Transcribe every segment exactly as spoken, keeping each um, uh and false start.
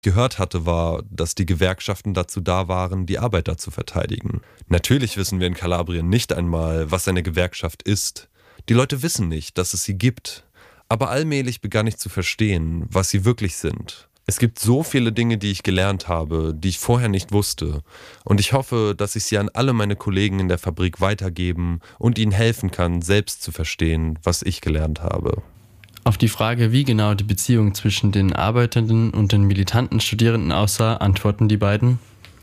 gehört hatte, war, dass die Gewerkschaften dazu da waren, die Arbeiter zu verteidigen. Natürlich wissen wir in Kalabrien nicht einmal, was eine Gewerkschaft ist. Die Leute wissen nicht, dass es sie gibt. Aber allmählich begann ich zu verstehen, was sie wirklich sind. Es gibt so viele Dinge, die ich gelernt habe, die ich vorher nicht wusste. Und ich hoffe, dass ich sie an alle meine Kollegen in der Fabrik weitergeben und ihnen helfen kann, selbst zu verstehen, was ich gelernt habe. Auf die Frage, wie genau die Beziehung zwischen den arbeitenden und den militanten Studierenden aussah, antworten die beiden: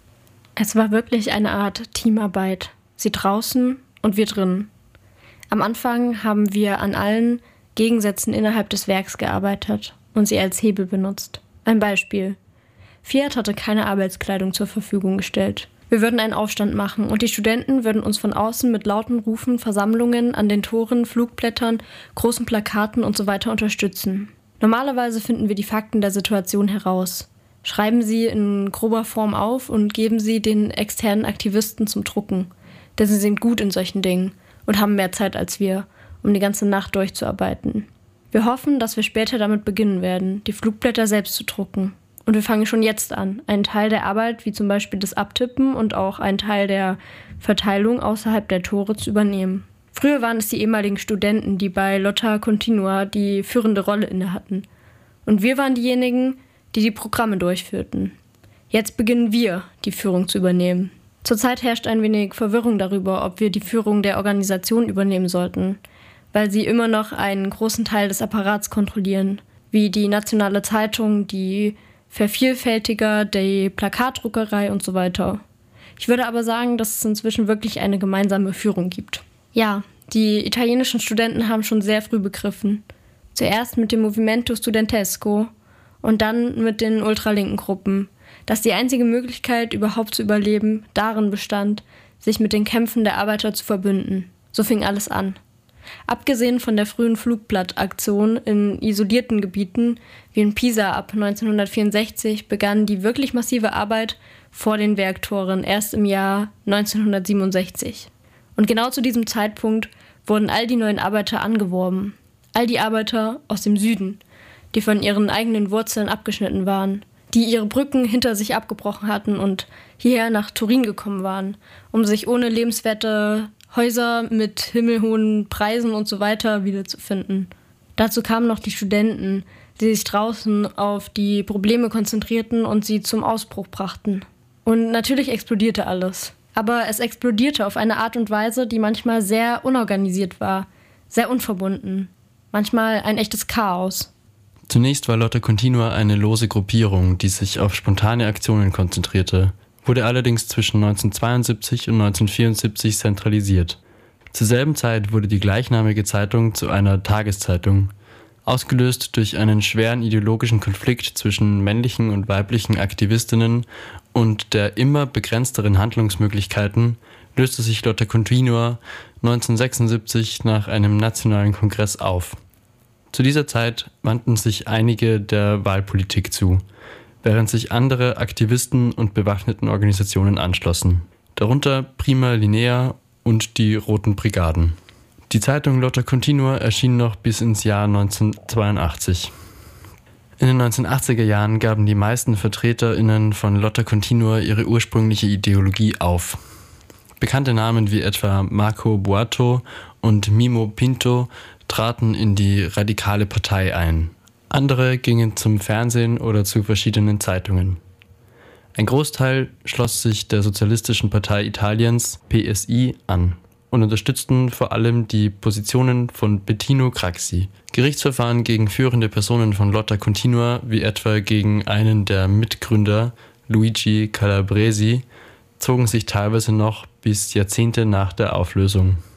Es war wirklich eine Art Teamarbeit. Sie draußen und wir drinnen. Am Anfang haben wir an allen Gegensätzen innerhalb des Werks gearbeitet und sie als Hebel benutzt. Ein Beispiel. Fiat hatte keine Arbeitskleidung zur Verfügung gestellt. Wir würden einen Aufstand machen und die Studenten würden uns von außen mit lauten Rufen, Versammlungen an den Toren, Flugblättern, großen Plakaten und so weiter unterstützen. Normalerweise finden wir die Fakten der Situation heraus, schreiben sie in grober Form auf und geben sie den externen Aktivisten zum Drucken. Denn sie sind gut in solchen Dingen und haben mehr Zeit als wir, um die ganze Nacht durchzuarbeiten. Wir hoffen, dass wir später damit beginnen werden, die Flugblätter selbst zu drucken. Und wir fangen schon jetzt an, einen Teil der Arbeit, wie zum Beispiel das Abtippen und auch einen Teil der Verteilung außerhalb der Tore zu übernehmen. Früher waren es die ehemaligen Studenten, die bei Lotta Continua die führende Rolle inne hatten. Und wir waren diejenigen, die die Programme durchführten. Jetzt beginnen wir, die Führung zu übernehmen. Zurzeit herrscht ein wenig Verwirrung darüber, ob wir die Führung der Organisation übernehmen sollten, weil sie immer noch einen großen Teil des Apparats kontrollieren, wie die nationale Zeitung, die Vervielfältiger, die Plakatdruckerei und so weiter. Ich würde aber sagen, dass es inzwischen wirklich eine gemeinsame Führung gibt. Ja, die italienischen Studenten haben schon sehr früh begriffen. Zuerst mit dem Movimento Studentesco und dann mit den ultralinken Gruppen, dass die einzige Möglichkeit, überhaupt zu überleben, darin bestand, sich mit den Kämpfen der Arbeiter zu verbünden. So fing alles an. Abgesehen von der frühen Flugblattaktion in isolierten Gebieten, wie in Pisa ab neunzehnhundertvierundsechzig, begann die wirklich massive Arbeit vor den Werktoren erst im Jahr neunzehnhundertsiebenundsechzig. Und genau zu diesem Zeitpunkt wurden all die neuen Arbeiter angeworben. All die Arbeiter aus dem Süden, die von ihren eigenen Wurzeln abgeschnitten waren, die ihre Brücken hinter sich abgebrochen hatten und hierher nach Turin gekommen waren, um sich ohne lebenswerte Häuser mit himmelhohen Preisen und so weiter wiederzufinden. Dazu kamen noch die Studenten, die sich draußen auf die Probleme konzentrierten und sie zum Ausbruch brachten. Und natürlich explodierte alles. Aber es explodierte auf eine Art und Weise, die manchmal sehr unorganisiert war, sehr unverbunden. Manchmal ein echtes Chaos. Zunächst war Lotta Continua eine lose Gruppierung, die sich auf spontane Aktionen konzentrierte, wurde allerdings zwischen neunzehnhundertzweiundsiebzig und neunzehnhundertvierundsiebzig zentralisiert. Zur selben Zeit wurde die gleichnamige Zeitung zu einer Tageszeitung. Ausgelöst durch einen schweren ideologischen Konflikt zwischen männlichen und weiblichen Aktivistinnen und der immer begrenzteren Handlungsmöglichkeiten löste sich Lotta Continua neunzehnhundertsechsundsiebzig nach einem nationalen Kongress auf. Zu dieser Zeit wandten sich einige der Wahlpolitik zu, während sich andere Aktivisten und bewaffneten Organisationen anschlossen, darunter Prima Linea und die Roten Brigaden. Die Zeitung Lotta Continua erschien noch bis ins Jahr neunzehnhundertzweiundachtzig. In den neunzehnhundertachtziger Jahren gaben die meisten VertreterInnen von Lotta Continua ihre ursprüngliche Ideologie auf. Bekannte Namen wie etwa Marco Boato und Mimo Pinto traten in die radikale Partei ein. Andere gingen zum Fernsehen oder zu verschiedenen Zeitungen. Ein Großteil schloss sich der Sozialistischen Partei Italiens, P S I, an und unterstützten vor allem die Positionen von Bettino Craxi. Gerichtsverfahren gegen führende Personen von Lotta Continua, wie etwa gegen einen der Mitgründer, Luigi Calabresi, zogen sich teilweise noch bis Jahrzehnte nach der Auflösung.